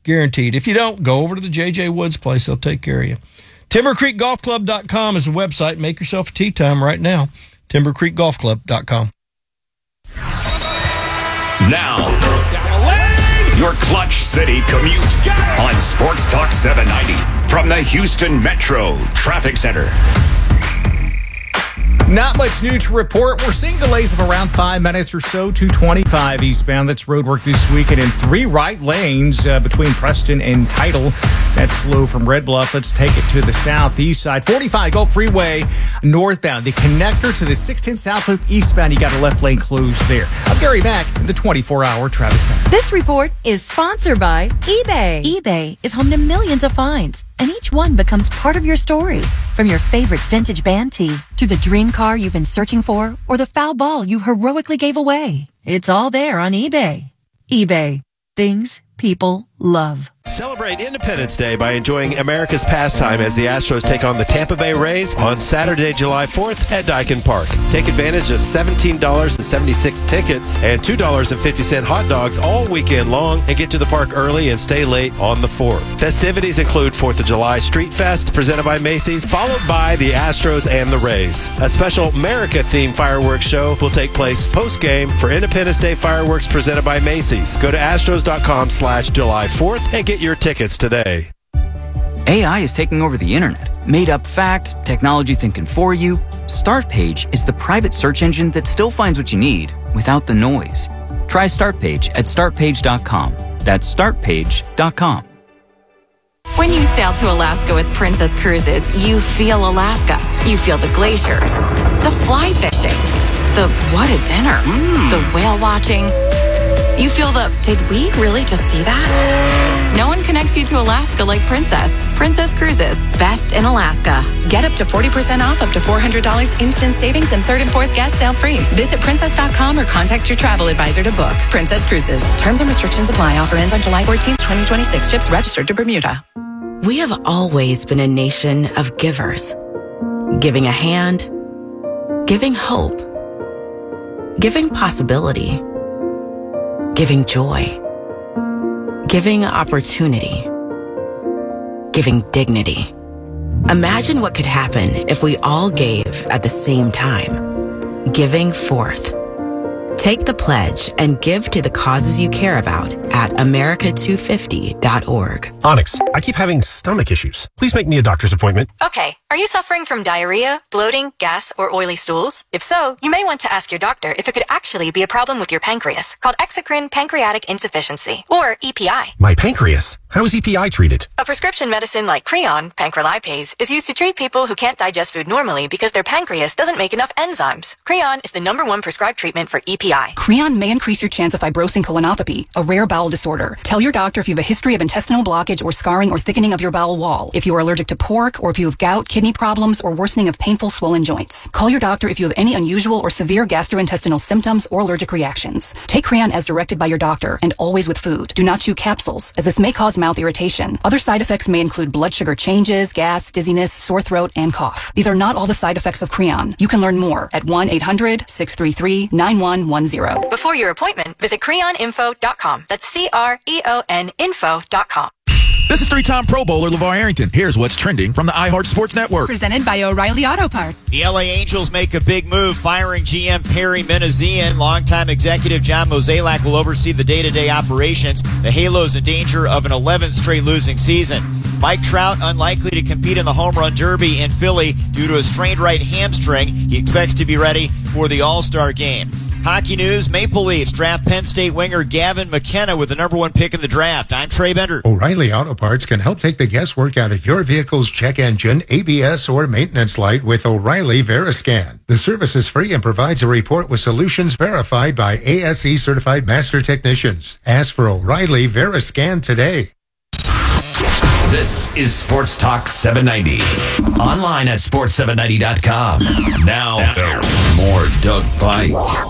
guaranteed. If you don't, go over to the J.J. Woods place. They'll take care of you. TimberCreekGolfClub.com is the website. Make yourself a tee time right now. TimberCreekGolfClub.com. Now, your Clutch City commute on Sports Talk 790 from the Houston Metro Traffic Center. Not much new to report. We're seeing delays of around 5 minutes or so. 225 eastbound. That's roadwork this weekend in 3 right lanes between Preston and Tidal. That's slow from Red Bluff. Let's take it to the southeast side. 45 Gulf Freeway northbound. The connector to the 610 South Loop eastbound. You got a left lane closed there. I'm Gary Mack, the 24-hour traffic center. This report is sponsored by eBay. eBay is home to millions of finds, and each one becomes part of your story. From your favorite vintage band tee to the dream car you've been searching for or the foul ball you heroically gave away. It's all there on eBay. eBay. Things people love. Celebrate Independence Day by enjoying America's pastime as the Astros take on the Tampa Bay Rays on Saturday, July 4th at Daikin Park. Take advantage of $17.76 tickets and $2.50 hot dogs all weekend long and get to the park early and stay late on the 4th. Festivities include 4th of July Street Fest presented by Macy's, followed by the Astros and the Rays. A special America-themed fireworks show will take place post-game for Independence Day fireworks presented by Macy's. Go to astros.com/July 4th and get your tickets today. AI is taking over the internet. Made up facts, technology thinking for you. Startpage is the private search engine that still finds what you need without the noise. Try Startpage at startpage.com. That's startpage.com. When you sail to Alaska with Princess Cruises, you feel Alaska. You feel the glaciers, the fly fishing, the what a dinner, the whale watching. You feel the, did we really just see that? No one connects you to Alaska like Princess. Princess Cruises, best in Alaska. Get up to 40% off, up to $400 instant savings, and 3rd and 4th gas sale free. Visit princess.com or contact your travel advisor to book. Princess Cruises. Terms and restrictions apply. Offer ends on July 14th, 2026. Ships registered to Bermuda. We have always been a nation of givers. Giving a hand, giving hope, giving possibility, giving joy, giving opportunity, giving dignity. Imagine what could happen if we all gave at the same time. Giving forth. Take the pledge and give to the causes you care about at America250.org. Onyx, I keep having stomach issues. Please make me a doctor's appointment. Okay, are you suffering from diarrhea, bloating, gas, or oily stools? If so, you may want to ask your doctor if it could actually be a problem with your pancreas, called exocrine pancreatic insufficiency, or EPI. My pancreas? How is EPI treated? A prescription medicine like Creon, pancrelipase, is used to treat people who can't digest food normally because their pancreas doesn't make enough enzymes. Creon is the #1 prescribed treatment for EPI. Creon may increase your chance of fibrosing colonopathy, a rare bowel disorder. Tell your doctor if you have a history of intestinal blockage or scarring or thickening of your bowel wall, if you are allergic to pork, or if you have gout, kidney problems, or worsening of painful swollen joints. Call your doctor if you have any unusual or severe gastrointestinal symptoms or allergic reactions. Take Creon as directed by your doctor and always with food. Do not chew capsules, as this may cause mouth irritation. Other side effects may include blood sugar changes, gas, dizziness, sore throat, and cough. These are not all the side effects of Creon. You can learn more at 1-800-633-9110. Before your appointment, visit creoninfo.com. That's CREON info.com. This is 3-time Pro Bowler LeVar Arrington. Here's what's trending from the iHeart Sports Network. Presented by O'Reilly Auto Parts. The LA Angels make a big move, firing GM Perry Menazian. Longtime executive John Mozeliak will oversee the day-to-day operations. The Halos in danger of an 11th straight losing season. Mike Trout unlikely to compete in the Home Run Derby in Philly due to a strained right hamstring. He expects to be ready for the All-Star game. Hockey news, Maple Leafs draft Penn State winger Gavin McKenna with the #1 pick in the draft. I'm Trey Bender. O'Reilly Auto Parts can help take the guesswork out of your vehicle's check engine, ABS, or maintenance light with O'Reilly Veriscan. The service is free and provides a report with solutions verified by ASE certified master technicians. Ask for O'Reilly Veriscan today. This is Sports Talk 790. Online at sports790.com. Now, more Doug Pike.